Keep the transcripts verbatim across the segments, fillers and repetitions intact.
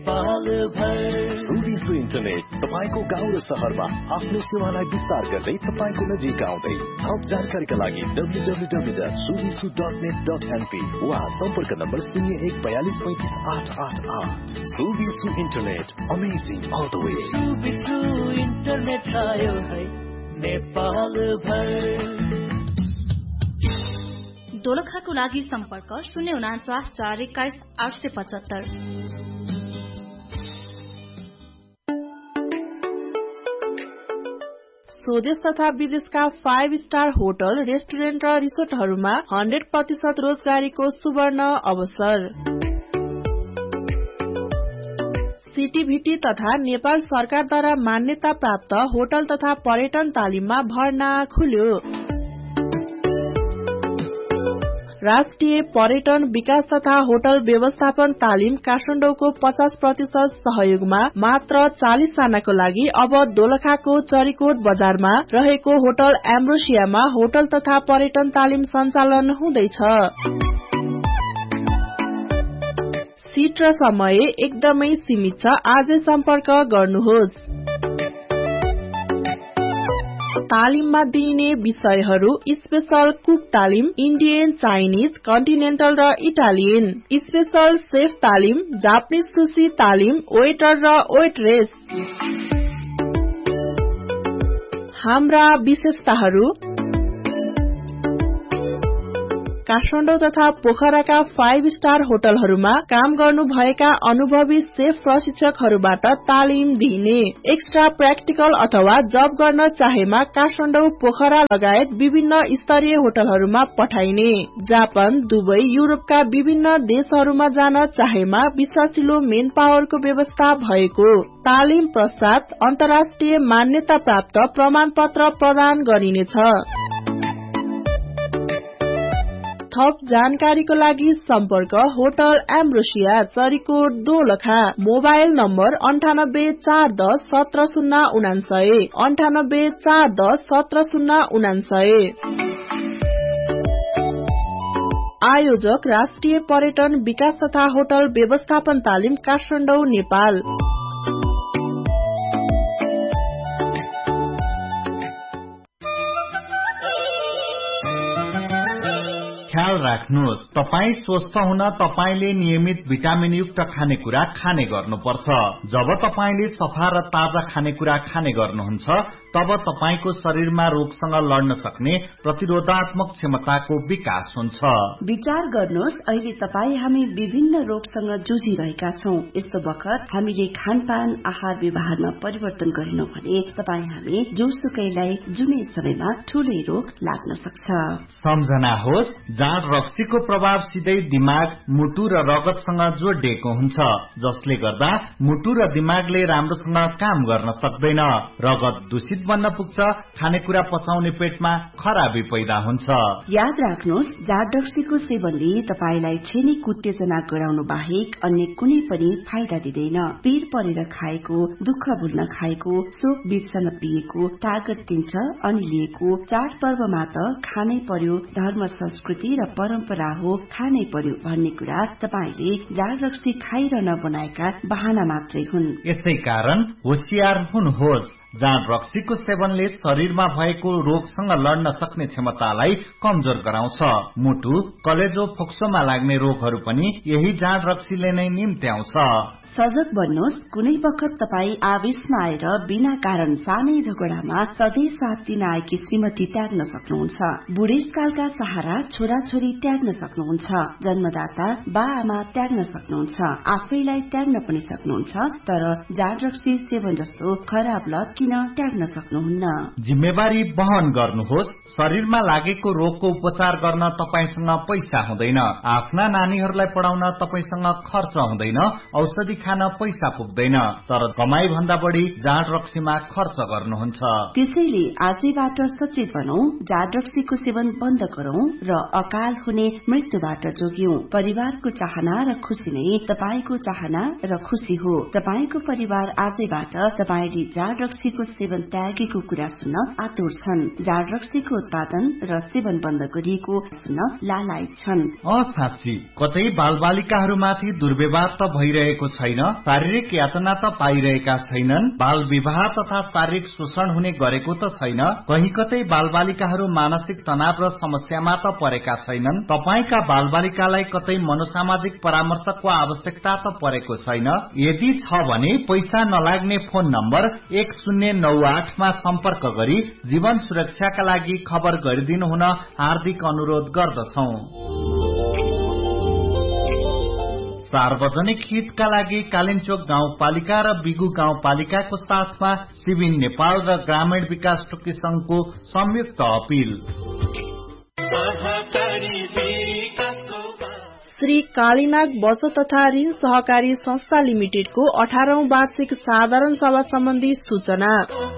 Subisu internet तपाईको गाउँ र शहरमा आफ्नो सेवालाई विस्तार गर्दै तपाईको नजिक आउँदै। थप जानकारीका लागि W W W dot Subisu dot net dot NP वा सम्पर्क नम्बर शून्य एक बयालीस पैंतीस आठ आठ आठ। Subisu internet, amazing all the way. Subisu internet आयो है नेपाल भर। दोलखाको लागि सम्पर्क शून्य उनाचास चार एक्काइस आठ सय पचहत्तर। स्वदेश तथा विदेशका फाइभ स्टार होटल, रेस्टुरेन्ट र रिसोर्टहरूमा हन्ड्रेड प्रतिशत रोजगारीको सुवर्ण अवसर। सीटीभीटी तथा नेपाल सरकारद्वारा मान्यता प्राप्त होटल तथा पर्यटन तालिममा भर्ना खुल्यो। राष्ट्रिय पर्यटन विकास तथा होटल व्यवस्थापन तालिम काठमाडौँको पचास प्रतिशत सहयोगमा मात्र चालिस जनाको लागि अब दोलखाको चरीकोट बजारमा रहेको होटल एम्ब्रोसियामा होटल तथा पर्यटन तालिम सञ्चालन हुँदैछ। सीट र समय एकदमै सीमित छ, आजै सम्पर्क गर्नुहोस्। तालिममा दिइने विषयहरू स्पेशल कुक तालिम, इन्डियन, चाइनिज, कन्टिनेन्टल र इटालियन, स्पेशल सेफ तालिम, जापानिज सुशी तालिम, वेटर र वेटरेस। हाम्रा विशेषताहरू काठमाडौँ तथा पोखराका फाइभ स्टार होटलहरूमा काम गर्नुभएका अनुभवी सेफ प्रशिक्षकहरूबाट तालिम दिइने। एक्स्ट्रा प्र्याक्टिकल अथवा जब गर्न चाहेमा काठमाडौँ, पोखरा लगायत विभिन्न स्तरीय होटलहरूमा पठाइने। जापान, दुबई, युरोपका विभिन्न देशहरूमा जान चाहेमा विश्वासिलो मेन पावरको व्यवस्था भएको। तालिम पश्चात अन्तर्राष्ट्रिय मान्यता प्राप्त प्रमाण पत्र प्रदान गरिनेछ। थप जानकारीको लागि सम्पर्क hotel ambrosia, Charikot, Dolakha. Mobile number अन्ठानब्बे चार दस सत्र शून्य उनासय, अन्ठानब्बे चार दस सत्र शून्य उनासय। आयोजक राष्ट्रिय पर्यटन विकास तथा होटल व्यवस्थापन तालिम काठमाडौँ, नेपाल। ख्याल राख्नुहोस्, तपाई स्वस्थ हुन तपाईले नियमित भिटामिन युक्त खानेकुरा खाने गर्नुपर्छ। जब तपाईले सफा र ताजा खानेकुरा खाने गर्नुहुन्छ तब तपाईको शरीरमा रोगसँग लड्न सक्ने प्रतिरोधात्मक क्षमताको विकास हुन्छ। विचार गर्नुहोस्, अहिले तपाई हामी विभिन्न रोगसँग जुझिरहेका छौं। यस्तो बखत हामीले खानपान आहार व्यवहारमा परिवर्तन गरेनौं भने तपाई हामी जोसुकैलाई जुनै समयमा ठूलै रोग लाग्न सक्छ। सम्झना होस्, जाँड रक्सीको प्रभाव सिधै दिमाग, मुटु र रगतसँग जोडिएको हुन्छ, जसले गर्दा मुटु र दिमागले राम्रोसँग काम गर्न सक्दैन। रगत दूषित बन्न पुग्छ, खानेकुरा पचाउने पेटमा खराबी पैदा हुन्छ। याद राख्नुहोस्, जाँड रक्सीको सेवनले तपाईलाई छेनीको उत्तेजना गराउनु बाहेक अन्य कुनै पनि फाइदा दिँदैन। पीर परेर खाएको, दुःख भुल्न खाएको, शोक बिर्सन पिएको तागत दिन्छ अनि लिएको। चाडपर्वमा त खानै पर्यो, धर्म संस्कृति र परम्परा हो, खानै पर्यो भन्ने कुरा तपाईले जाँड रक्सी खाइरहन बनाएका बहाना मात्रै हुन्। यसै कारण होशियार हुनुहोस्। जाँड रक्सीको सेवनले शरीरमा भएको रोगसँग लड्न सक्ने क्षमतालाई कमजोर गराउँछ। मुटु, कलेजो, फोक्सोमा लाग्ने रोगहरू पनि यही जाँड रक्सीले नै निम्त्याउँछ। सजग बन्नुहोस्, कुनै बखत तपाई आवेशमा आएर बिना कारण सानै झगडामा सधैँ साथ दिन आएकी श्रीमती त्याग्न सक्नुहुन्छ। बुढेसकालका सहारा छोराछोरी त्याग्न सक्नुहुन्छ। जन्मदाता बा आमा त्याग्न सक्नुहुन्छ। आफैलाई त्याग्न पनि सक्नुहुन्छ, तर जाँड रक्सी सेवन जस्तो खराब लत किन त्याग्न सक्नुहुन्न। जिम्मेवारी वहन गर्नुहोस्। शरीरमा लागेको रोगको उपचार गर्न तपाईसँग पैसा हुँदैन, आफ्ना नानीहरूलाई पढाउन तपाईसँग खर्च हुँदैन, औषधि खान पैसा पुग्दैन, तर कमाई भन्दा बढी जाँड रक्सीमा खर्च गर्नुहुन्छ। त्यसैले आजैबाट सचेत बनौं, जाँड रक्सीको सेवन बन्द गरौं र अकाल हुने मृत्युबाट जोग्यौं। परिवारको चाहना र खुशी नै तपाईको चाहना र खुशी हो। तपाईको परिवार आजैबाट तपाईले जाँड रक्सी रक्सीको सेवन त्यागेको कुरा सुन्न आतुर छन्। जाँड रक्सीको उत्पादन र सेवन बन्द गरिएको सुन्न लालायत छन्। साँच्ची कतै बालबालिकाहरूमाथि दुर्व्यवहार त भइरहेको छैन, शारीरिक यातना त पाइरहेका छैनन्, बाल विवाह तथा शारीरिक शोषण हुने गरेको त छैन, कही कतै बालबालिकाहरू मानसिक तनाव र समस्यामा त परेका छैनन्। तपाईका बालबालिकालाई कतै मनोसामाजिक परामर्शको आवश्यकता त परेको छैन। यदि छ भने पैसा नलाग्ने फोन नम्बर एक शून्य नौ आठमा सम्पर्क गरी जीवन सुरक्षाका लागि खबर गरिदिनु हुन हार्दिक अनुरोध गर्दछौं। सार्वजनिक हितका लागि कालिन्चोक गाउँपालिका र बिगु गाउँपालिकाको साथमा सिबिन नेपाल र ग्रामीण विकास टोकी संघको संयुक्त अपील। श्री कालीनाग बचत तथा ऋण सहकारी संस्था लिमिटेडको अठारौं वार्षिक साधारण सभा सम्बन्धी सूचना।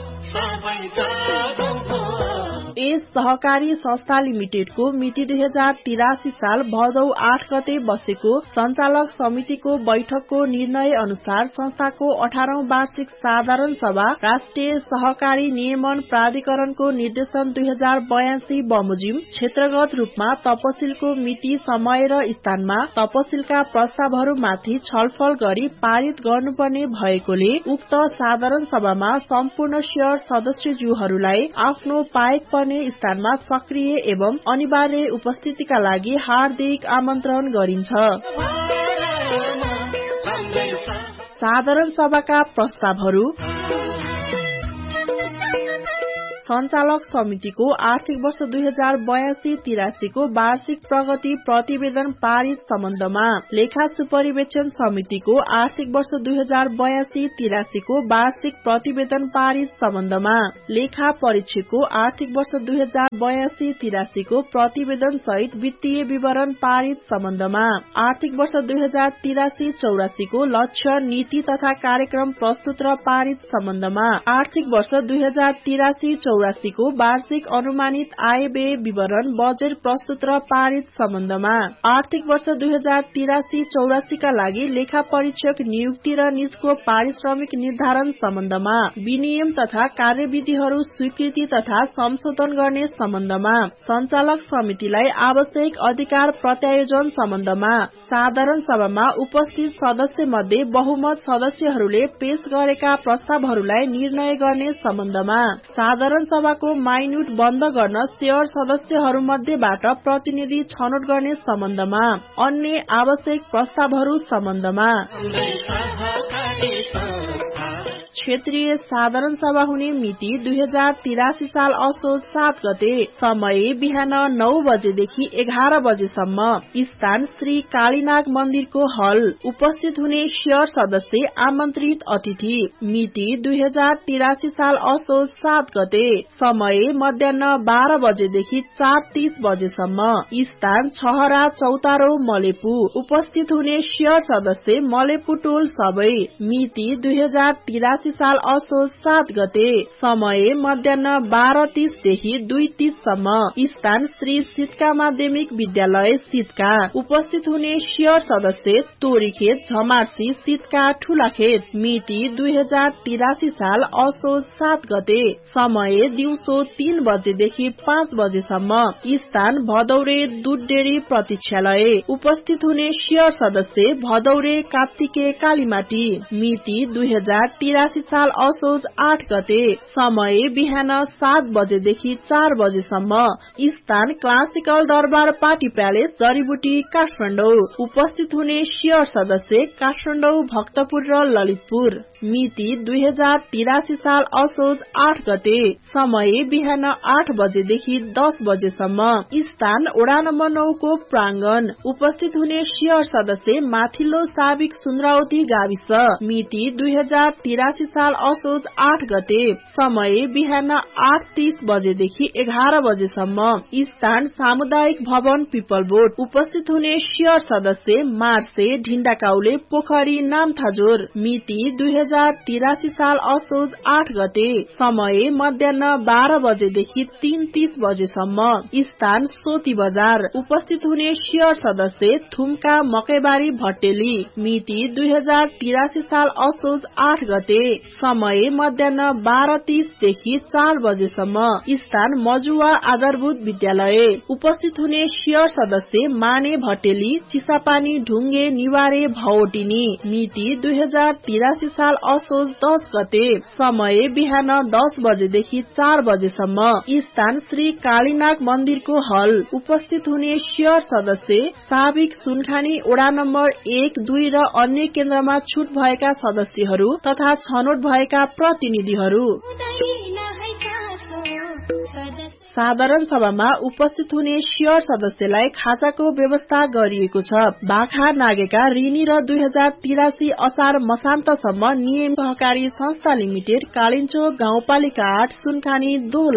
यस सहकारी संस्था लिमिटेडको मिति दुई हजार तिरासी साल भदौ आठ गते बसेको संचालक समितिको बैठकको निर्णय अनुसार संस्थाको अठारौं वार्षिक साधारण सभा राष्ट्रिय सहकारी नियमन प्राधिकरणको निर्देशन दुई हजार बयासी बमोजिम क्षेत्रगत रूपमा तपसिलको मिति, समय र स्थानमा तपसिलका प्रस्तावहरूमाथि छलफल गरी पारित गर्नुपर्ने भएकोले उक्त साधारण सभामा सम्पूर्ण शेयर सदस्यज्यूहरूलाई आफ्नो पाएक स्थानमा सक्रिय एवं अनिवार्य उपस्थितिका लागि हार्दिक आमन्त्रण गरिन्छ। साधारण सभाका प्रस्तावहरू: संचालक समितिको आर्थिक वर्ष दुई हजार बयासी तिरासीको वार्षिक प्रगति प्रतिवेदन पारित सम्बन्धमा, लेखा सुपरिवेक्षण समितिको आर्थिक वर्ष दुई हजार बयासी तिरासीको वार्षिक प्रतिवेदन पारित सम्बन्धमा, लेखा परीक्षकको आर्थिक वर्ष दुई हजार बयासी तिरासीको प्रतिवेदन सहित वित्तीय विवरण पारित सम्बन्धमा, आर्थिक वर्ष दुई हजार तिरासी चौरासीको लक्ष्य, नीति तथा कार्यक्रम प्रस्तुत र पारित सम्बन्धमा, आर्थिक वर्ष दुई हजार तिरासी चौरासीको वार्षिक अनुमानित आय व्यय विवरण बजेट प्रस्तुत र पारित सम्बन्धमा, आर्थिक वर्ष दुई हजार तिरासी चौरासीका लागि लेखा परीक्षक नियुक्ति र निजको पारिश्रमिक निर्धारण सम्बन्धमा, विनियम तथा कार्यविधिहरू स्वीकृति तथा संशोधन गर्ने सम्बन्धमा, संचालक समितिलाई आवश्यक अधिकार प्रत्यायोजन सम्बन्धमा, साधारण सभामा उपस्थित सदस्य मध्ये बहुमत सदस्यहरूले पेश गरेका प्रस्तावहरूलाई निर्णय गर्ने सम्बन्धमा, साधारण सभाको माइन्युट बन्द गर्न शेयर सदस्यहरूमध्येबाट प्रतिनिधि छनौट गर्ने सम्बन्धमा, अन्य आवश्यक प्रस्तावहरू सम्बन्धमा। क्षेत्रीय साधारण सभा हुने मिति दुई हजार तिरासी साल असोज सात गते, समय बिहान नौ बजेदेखि एघार बजेसम्म, स्थान श्री कालीनाग मन्दिरको हल, उपस्थित हुने शेयर सदस्य आमन्त्रित अतिथि, मिति दुई हजार तिरासी साल असोज सात गते, समय मध्याह बाह्र बजेदेखि चार तीस बजेसम्म, स्थान छहरा चौतारो मलेपु, उपस्थित हुने शेयर सदस्य मलेपु टोल सबै, मिति दुई हजार तिरासी साल असोज सात गते, समय मध्याह बाह्र तीसदेखि दुई तीससम्म, स्थान श्री सिटका माध्यमिक विद्यालय सिटका, उपस्थित हुने शेयर सदस्य तोरीखेत झमार्सी सिटका ठूलाखेत, मिति दुई हजार तिरासी साल असोज सात गते, समय दिउँसो तीन बजेदेखि पाँच बजेसम्म, स्थान भदौरे दूध डेरी प्रतीक्षालय, उपस्थित हुने शेयर सदस्य भदौरे कात्तिके कालीमाटी, मिति दुई हजार तिरासी साल असोज आठ गते, समय बिहान सात बजेदेखि चार बजेसम्म, स्थान क्लासिकल दरबार पार्टी प्यालेस जडीबुटी काठमाडौँ, उपस्थित हुने शेयर सदस्य काठमाडौँ भक्तपुर र ललितपुर, मिति दुई हजार तिरासी साल असोज आठ गते, समय बिहान आठ बजेदेखि दस बजेसम्म, स्थान वडा नम्बर नौ को प्रांगण, उपस्थित हुने शेयर सदस्य माथिल्लो साबिक सुन्द्रावती गाविस, मिति दुई हजार तिरासी साल असोज आठ गते, समय बिहान आठ तीस बजेदेखि एघार बजेसम्म, स्थान सामुदायिक भवन पिपलबोट, उपस्थित हुने शेयर सदस्य मार्से ढिण्डाकाउले पोखरी नामथाजोर, मिति दुई हजार तिरासी साल असोज आठ गते, समय मध्याह बाह्र बजेदेखि तीन तीस बजेसम्म, स्थान सोती बजार, उपस्थित हुने शेयर सदस्य थुम्का मकैबारी भट्टेली, मिति दुई हजार तिरासी साल असोज आठ गते, समय मध्याह बाह्र तीसदेखि चार बजेसम्म। स्थान मजुवा आधारभूत विद्यालय। उपस्थित हुने शियर सदस्य माने भटेली, चिसापानी, ढुङ्गे, निवारे, भवटिनी। मिति दुई हजार तिरासी साल असोज दस गते। समय बिहान दस बजेदेखि चार बजेसम्म। स्थान श्री कालीनाग मन्दिरको हल। उपस्थित हुने शियर सदस्य साबिक सुनखानी ओडा नम्बर एक दुई र अन्य केन्द्रमा छुट भएका सदस्यहरू तथा छनौट भएका प्रतिनिधिहरू। साधारण सभामा उपस्थित हुने शियर सदस्यलाई खाजाको व्यवस्था गरिएको छ। बाखा नागेका ऋणी र दुई हजार तिरासी असार मसान्तसम्म नियम सहकारी संस्था लिमिटेड कालिन्चो गाउँपालिका आठ सुनखानी दोल